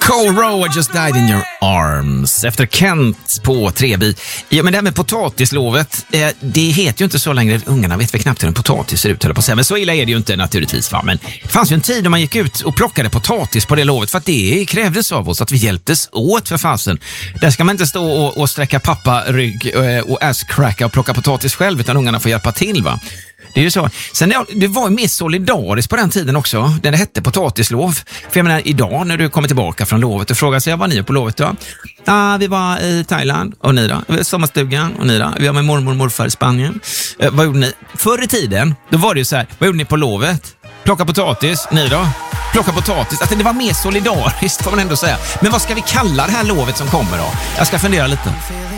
Cold Row, I just died in your arms. Efter Kent på Treby. Ja, men det här med potatislovet, det heter ju inte så längre. Ungarna vet väl knappt hur en potatis ser ut, eller på sig. Men så illa är det ju inte naturligtvis. Va? Men det fanns ju en tid då man gick ut och plockade potatis på det lovet. För att det krävdes av oss att vi hjälptes åt för fasen. Där ska man inte stå och sträcka pappa rygg och asscracka och plocka potatis själv, utan ungarna får hjälpa till, va? Det är ju så. Sen det var mer solidariskt på den tiden också. Det hette potatislov. För jag menar, idag när du kommer tillbaka från lovet och frågar sig, vad ni är på lovet då? Vi var i Thailand. Och ni då? Vi var i sommarstugan. Och ni då? Vi var med mormor och morfar i Spanien. Vad gjorde ni? Förr i tiden, då var det ju så här. Vad gjorde ni på lovet? Plocka potatis. Ni då? Plocka potatis. Alltså, det var mer solidariskt, får man ändå säga. Men vad ska vi kalla det här lovet som kommer då? Jag ska fundera lite.